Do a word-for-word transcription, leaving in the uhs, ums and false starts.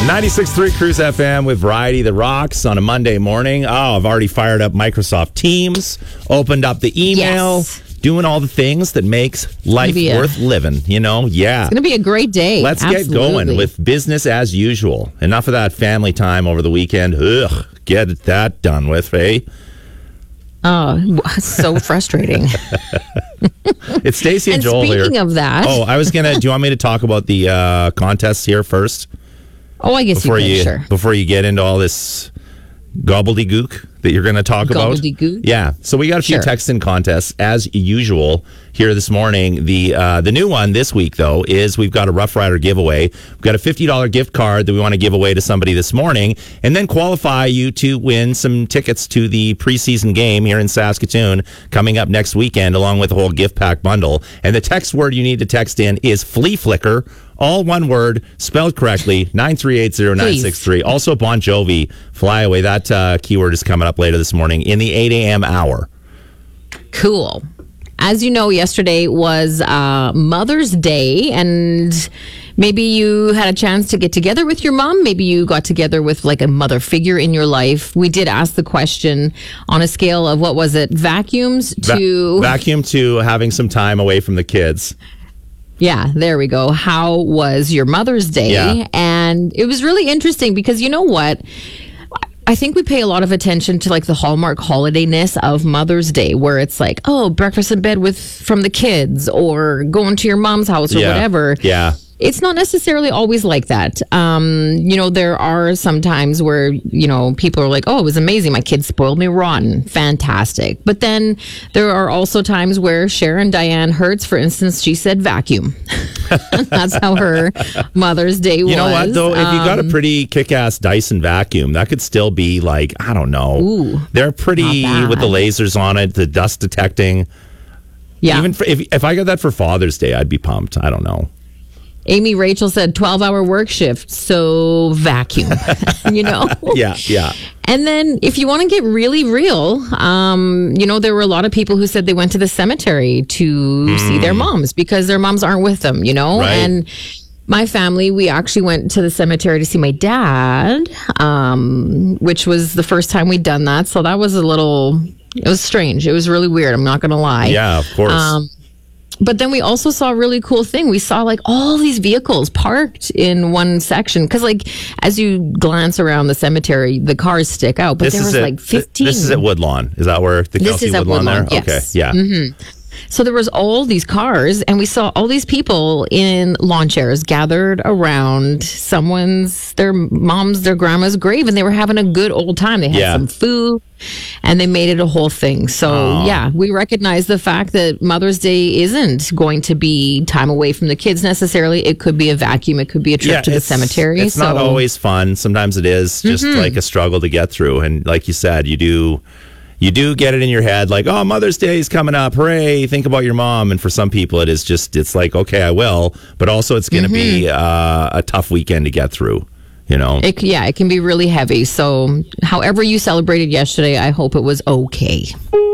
ninety-six point three Cruise F M with Variety The Rocks on a Monday morning. Oh, I've already fired up Microsoft Teams, opened up the email, Yes. doing all the things that makes life be a- worth living, you know? Yeah. It's going to be a great day. Let's Absolutely. get going with business as usual. Enough of that family time over the weekend. Ugh, get that done with, eh? Oh, so frustrating. It's Stacey and, And Joel here. speaking of that- Oh, I was going to, do you want me to talk about the uh, contests here first? Oh, I guess Before you could, you, sure. before you get into all this gobbledygook that you're going to talk about. Gobbledygook? Yeah. So we got a few Sure. text in contests as usual here this morning. The uh, the new one this week, though, is we've got a Rough Rider giveaway. We've got a fifty dollars gift card that we want to give away to somebody this morning and then qualify you to win some tickets to the preseason game here in Saskatoon coming up next weekend, along with a whole gift pack bundle. And the text word you need to text in is flea flicker. All one word, spelled correctly, nine three eight zero nine six three. Also, Bon Jovi, Fly Away. That uh, keyword is coming up later this morning in the eight a.m. hour. Cool. As you know, yesterday was uh, Mother's Day, and maybe you had a chance to get together with your mom. Maybe you got together with like a mother figure in your life. We did ask the question on a scale of, what was it, vacuums to... Va- vacuum to having some time away from the kids. Yeah, there we go. How was your Mother's Day? Yeah. And it was really interesting because, you know what? I think we pay a lot of attention to like the Hallmark holidayness of Mother's Day, where it's like, oh, breakfast in bed with from the kids, or going to your mom's house, or Yeah. whatever. Yeah. It's not necessarily always like that. Um, you know, there are some times where, you know, people are like, oh, it was amazing. My kids spoiled me rotten. Fantastic. But then there are also times where Sharon Diane Hertz, for instance, she said vacuum. That's how her Mother's Day was. You know what, though? If you got a Um, pretty kick-ass Dyson vacuum, that could still be like, I don't know. Ooh, They're pretty not bad. with the lasers on it, the dust detecting. yeah. Even for, if, if I got that for Father's Day, I'd be pumped. I don't know. Amy Rachel said twelve hour work shift, so vacuum, you know? Yeah, yeah. And then if you want to get really real, um, you know, there were a lot of people who said they went to the cemetery to see their moms because their moms aren't with them, you know? Right. And my family, we actually went to the cemetery to see my dad, um, which was the first time we'd done that. So that was a little, it was strange. It was really weird. I'm not going to lie. Yeah, of course. Um, But then we also saw a really cool thing. We saw like all these vehicles parked in one section. Cause like as you glance around the cemetery, the cars stick out, but this there is was at, like fifteen. This is at Woodlawn. Is that where the This Kelsey is at Woodlawn, Woodlawn, there? yes. Okay, yeah. Mm-hmm. So there was all these cars, and we saw all these people in lawn chairs gathered around someone's, their mom's, their grandma's grave, and they were having a good old time. They had Yeah. some food, and they made it a whole thing. So Aw. yeah, we recognize the fact that Mother's Day isn't going to be time away from the kids necessarily. It could be a vacuum. It could be a trip to the it's- cemetery. It's so not always fun. Sometimes it is just Mm-hmm. like a struggle to get through. And like you said, you do you do get it in your head like, oh, Mother's Day is coming up. Hooray, think about your mom. And for some people, it is just, it's like, okay, I will. But also it's going to be uh, a tough weekend to get through, you know? It, yeah, it can be really heavy. So however you celebrated yesterday, I hope it was okay.